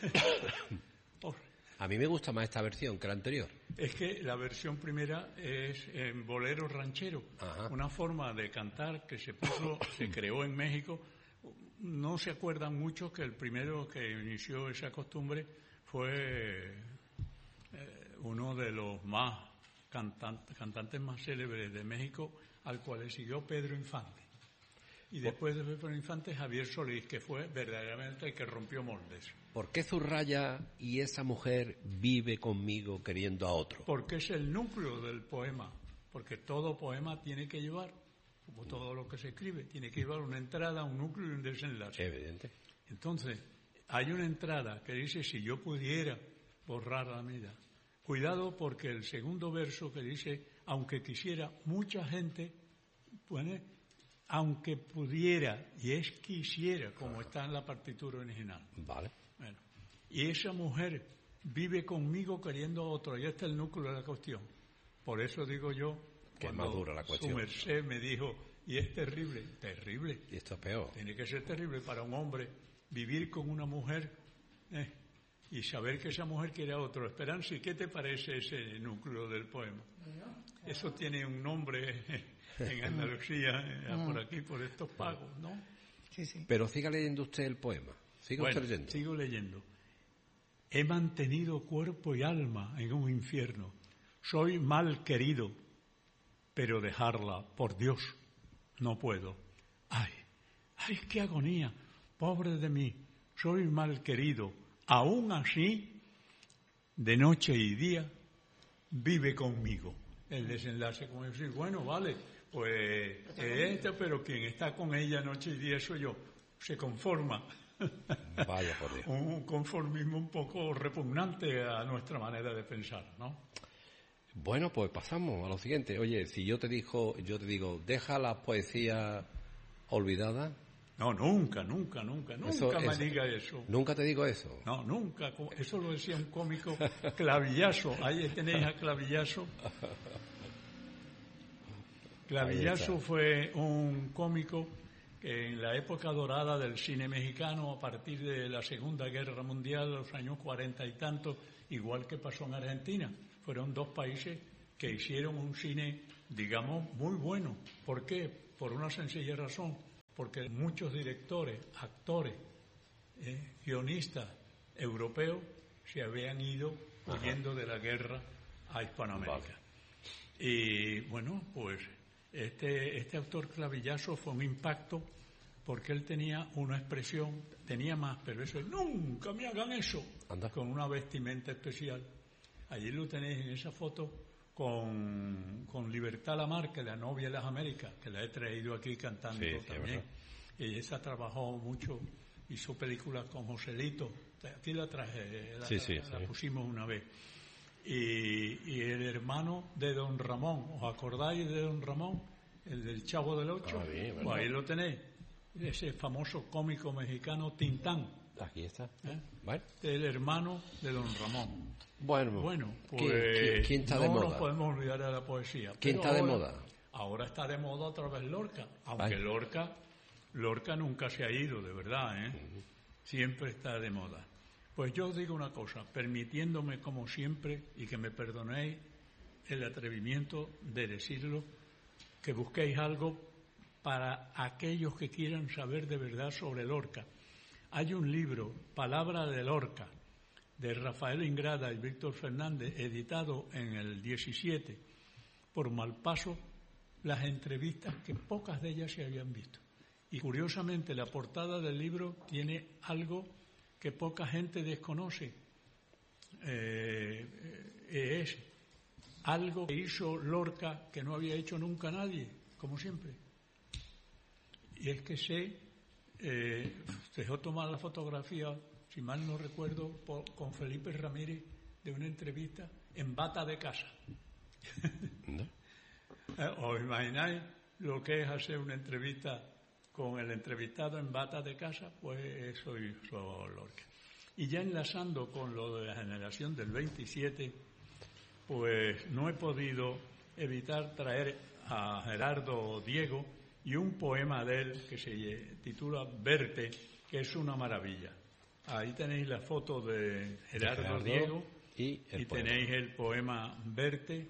A mí me gusta más esta versión que la anterior. Es que la versión primera es en bolero ranchero, una forma de cantar que se creó en México. No se acuerdan mucho que el primero que inició esa costumbre fue uno de los más cantantes más célebres de México, al cual le siguió Pedro Infante. Y después de Pedro Infante, Javier Solís, que fue verdaderamente el que rompió moldes. ¿Por qué subraya y esa mujer vive conmigo queriendo a otro? Porque es el núcleo del poema. Porque todo poema tiene que llevar, como todo lo que se escribe, tiene que llevar una entrada, un núcleo y un desenlace. Evidente. Entonces, hay una entrada que dice, si yo pudiera borrar la vida. Cuidado, porque el segundo verso que dice, aunque quisiera, mucha gente pone, aunque pudiera, y es quisiera, como está en la partitura original. Vale. Bueno, y esa mujer vive conmigo queriendo a otro, y este es el núcleo de la cuestión. Por eso digo yo, que es más dura la cuestión. Su merced me dijo, y es terrible, terrible. Y esto es peor. Tiene que ser terrible para un hombre vivir con una mujer y saber que esa mujer quiere a otro. Esperanza, ¿y qué te parece ese núcleo del poema? Eso tiene un nombre en Andalucía, por aquí, por estos pagos, ¿no? Sí, sí. Pero siga leyendo usted el poema. Siga usted leyendo. Sigo leyendo. He mantenido cuerpo y alma en un infierno. Soy mal querido, pero dejarla, por Dios, no puedo. ¡Ay, qué agonía! Pobre de mí, soy mal querido. Aún así, de noche y día, vive conmigo. El desenlace, como decir, bueno, vale, pues pero quien está con ella noche y día soy yo. Se conforma. Vaya por Dios. Un conformismo un poco repugnante a nuestra manera de pensar, ¿no? Bueno, pues pasamos a lo siguiente. Oye, si yo te digo, deja la poesía olvidada. No, nunca me diga eso. ¿Nunca te digo eso? No, nunca. Eso lo decía un cómico, Clavillazo. Ahí tenéis a Clavillazo. Clavillazo fue un cómico que en la época dorada del cine mexicano, a partir de la Segunda Guerra Mundial, los años 40 y tantos, igual que pasó en Argentina, fueron dos países que hicieron un cine, digamos, muy bueno. ¿Por qué? Por una sencilla razón. Porque muchos directores, actores, guionistas europeos se habían ido huyendo de la guerra a Hispanoamérica. Vale. Y bueno, pues este autor Clavillazo fue un impacto porque él tenía una expresión, tenía más, pero eso es, nunca me hagan eso. Anda. Con una vestimenta especial. Allí lo tenéis en esa foto con Libertad Lamarque, la novia de las Américas, que la he traído aquí cantando también. Y esa trabajó mucho, hizo películas con Joselito, aquí la traje, la pusimos una vez. Y el hermano de Don Ramón, ¿os acordáis de Don Ramón? El del Chavo del Ocho. Bien, pues ahí lo tenéis, ese famoso cómico mexicano Tintán. Aquí está. ¿Vale? El hermano de Don Ramón. Bueno, pues ¿quién está de moda? No nos podemos olvidar de la poesía. ¿Quién está de moda? Ahora está de moda otra vez Lorca, aunque Lorca nunca se ha ido, de verdad, Siempre está de moda. Pues yo os digo una cosa, permitiéndome como siempre, y que me perdonéis el atrevimiento de decirlo, que busquéis algo para aquellos que quieran saber de verdad sobre Lorca. Hay un libro, Palabra de Lorca, de Rafael Ingrada y Víctor Fernández, editado en el 17 por Malpaso, las entrevistas que pocas de ellas se habían visto. Y curiosamente la portada del libro tiene algo que poca gente desconoce. Es algo que hizo Lorca que no había hecho nunca nadie, como siempre. Y es que se dejó tomar la fotografía, si mal no recuerdo, con Felipe Ramírez, de una entrevista en bata de casa. ¿No? ¿Os imagináis lo que es hacer una entrevista con el entrevistado en bata de casa? Pues eso hizo Lorca. Y ya enlazando con lo de la generación del 27, pues no he podido evitar traer a Gerardo Diego y un poema de él que se titula Verte, que es una maravilla. Ahí tenéis la foto de Gerardo Diego y tenéis el poema Verte,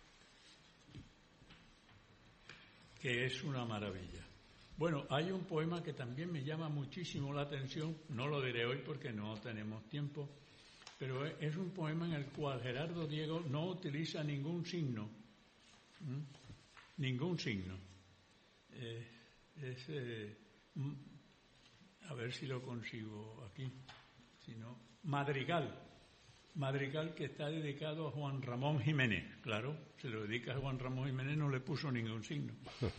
que es una maravilla. Bueno, hay un poema que también me llama muchísimo la atención, no lo diré hoy porque no tenemos tiempo, pero es un poema en el cual Gerardo Diego no utiliza ningún signo, ningún signo. A ver si lo consigo aquí, si no, Madrigal que está dedicado a Juan Ramón Jiménez, claro, se lo dedica a Juan Ramón Jiménez, no le puso ningún signo.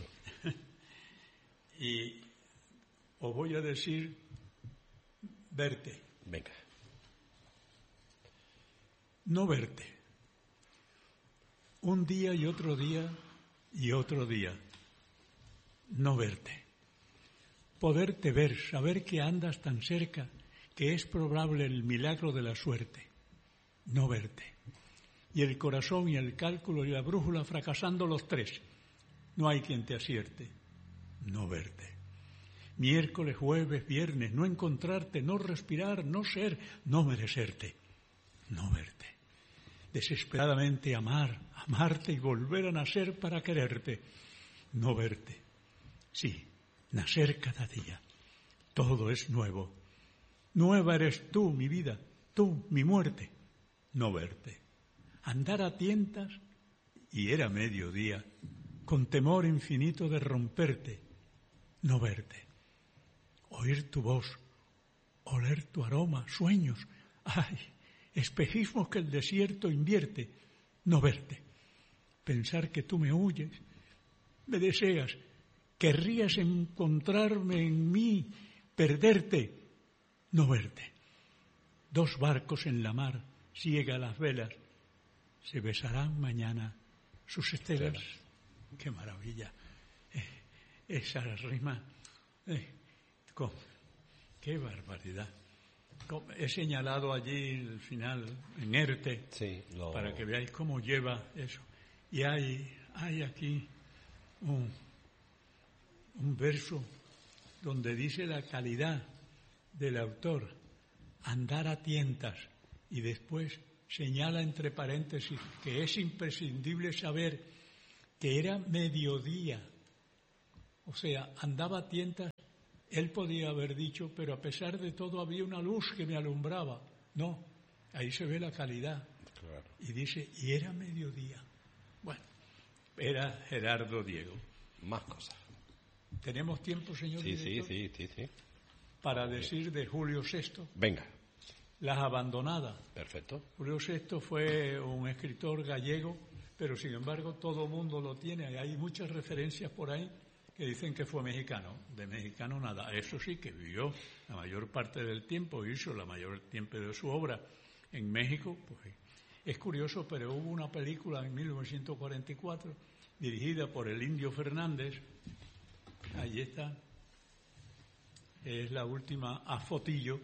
Y os voy a decir verte. Venga. No verte. Un día y otro día y otro día. No verte. Poderte ver, saber que andas tan cerca, que es probable el milagro de la suerte. No verte. Y el corazón y el cálculo y la brújula fracasando los tres. No hay quien te acierte. No verte. Miércoles, jueves, viernes, no encontrarte, no respirar, no ser, no merecerte. No verte. Desesperadamente amarte y volver a nacer para quererte. No verte. Sí, nacer cada día. Todo es nuevo. Nueva eres tú, mi vida, tú, mi muerte. No verte. Andar a tientas, y era mediodía, con temor infinito de romperte. No verte. Oír tu voz, oler tu aroma, sueños. ¡Ay! Espejismos que el desierto invierte. No verte. Pensar que tú me huyes, me deseas, querrías encontrarme en mí, perderte. No verte. Dos barcos en la mar, ciega las velas, se besarán mañana sus estelas. ¡Qué maravilla! Esa rima, ¡qué barbaridad! He señalado allí el final en ERTE, para que veáis cómo lleva eso. Y hay aquí un verso donde dice la calidad del autor, andar a tientas, y después señala entre paréntesis que es imprescindible saber que era mediodía. O sea, andaba a tientas, él podía haber dicho, pero a pesar de todo había una luz que me alumbraba. No, ahí se ve la calidad. Claro. Y dice, y era mediodía. Bueno, era Gerardo Diego. Más cosas. ¿Tenemos tiempo, señor director? Sí. Para decir de Julio VI. Venga. Las abandonadas. Perfecto. Julio VI fue un escritor gallego, pero sin embargo todo el mundo lo tiene. Hay muchas referencias por ahí que dicen que fue mexicano. De mexicano nada. Eso sí, que vivió la mayor parte del tiempo, hizo la mayor tiempo de su obra en México. Pues es curioso, pero hubo una película en 1944 dirigida por el Indio Fernández. Ahí está. Es la última a fotillo.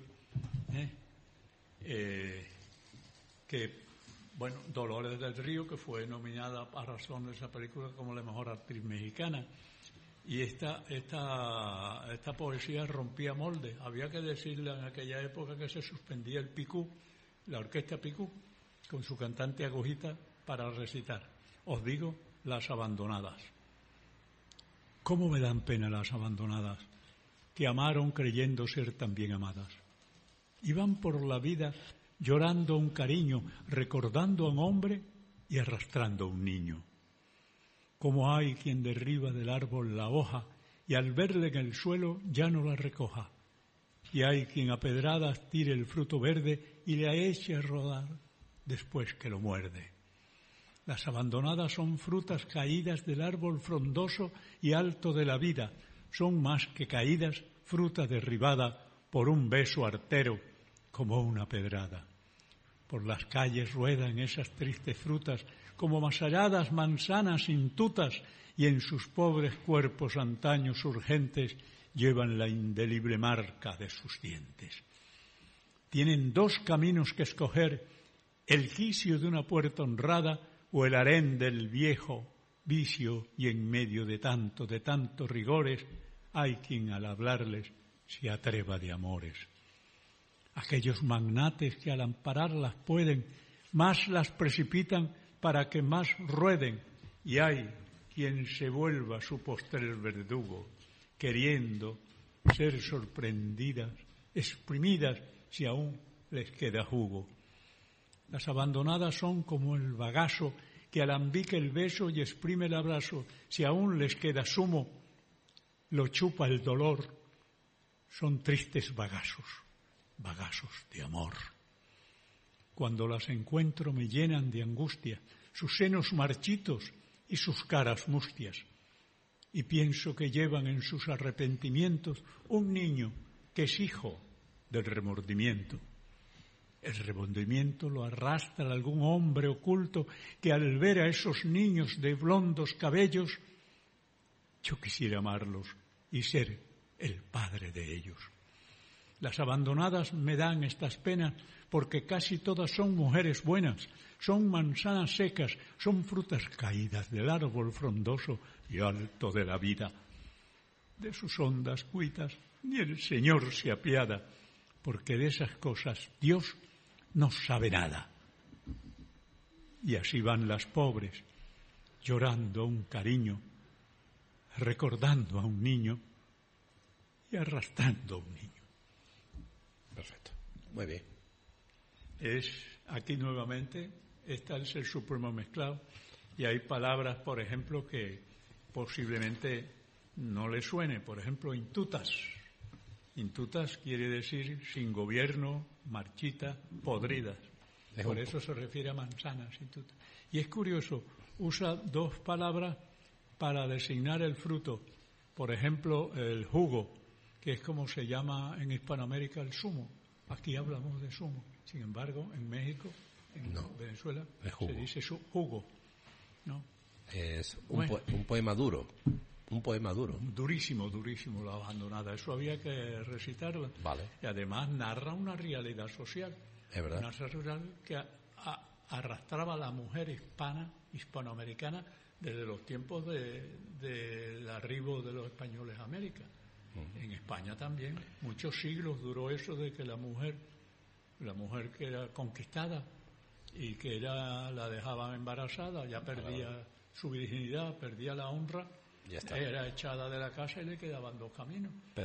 Dolores del Río, que fue nominada a razón de esa película como la mejor actriz mexicana. Y esta poesía rompía molde. Había que decirle en aquella época que se suspendía el picú, la orquesta picú, con su cantante Agujita para recitar. Os digo, las abandonadas. ¿Cómo me dan pena las abandonadas, que amaron creyendo ser también amadas? Iban por la vida llorando un cariño, recordando a un hombre y arrastrando a un niño. Como hay quien derriba del árbol la hoja y al verla en el suelo ya no la recoja. Y hay quien a pedradas tire el fruto verde y la eche a rodar después que lo muerde. Las abandonadas son frutas caídas del árbol frondoso y alto de la vida. Son más que caídas, fruta derribada por un beso artero como una pedrada. Por las calles ruedan esas tristes frutas como masalladas manzanas intutas, y en sus pobres cuerpos antaños urgentes llevan la indeleble marca de sus dientes. Tienen dos caminos que escoger, el quicio de una puerta honrada o el harén del viejo vicio, y en medio de tantos rigores hay quien al hablarles se atreva de amores. Aquellos magnates que al ampararlas pueden, más las precipitan para que más rueden, y hay quien se vuelva su postrer verdugo, queriendo ser sorprendidas, exprimidas, si aún les queda jugo. Las abandonadas son como el bagazo que alambica el beso y exprime el abrazo, si aún les queda zumo, lo chupa el dolor. Son tristes bagazos de amor. Cuando las encuentro me llenan de angustia, sus senos marchitos y sus caras mustias, y pienso que llevan en sus arrepentimientos un niño que es hijo del remordimiento. El remordimiento lo arrastra algún hombre oculto que al ver a esos niños de blondos cabellos, yo quisiera amarlos y ser el padre de ellos. Las abandonadas me dan estas penas porque casi todas son mujeres buenas, son manzanas secas, son frutas caídas del árbol frondoso y alto de la vida. De sus hondas cuitas ni el Señor se apiada, porque de esas cosas Dios no sabe nada. Y así van las pobres, llorando a un cariño, recordando a un niño y arrastrando a un niño. Perfecto, muy bien. Es aquí nuevamente, está el Ser Supremo mezclado, y hay palabras, por ejemplo, que posiblemente no le suene. Por ejemplo, intutas. Intutas quiere decir sin gobierno, marchita, podridas. Por eso se refiere a manzanas, intutas. Y es curioso, usa dos palabras para designar el fruto. Por ejemplo, el jugo, que es como se llama en Hispanoamérica el zumo. Aquí hablamos de zumo. Sin embargo, en México, en Venezuela, se dice jugo. ¿No? Es un poema duro. Un poema duro. Durísimo, la abandonada. Eso había que recitarlo. Vale. Y además narra una realidad social. Es verdad. Una realidad que arrastraba a la mujer hispanoamericana desde los tiempos del arribo de los españoles a América. En España también. Muchos siglos duró eso de que la mujer que era conquistada y que la dejaban embarazada, ya perdía su virginidad, perdía la honra, era echada de la casa y le quedaban dos caminos.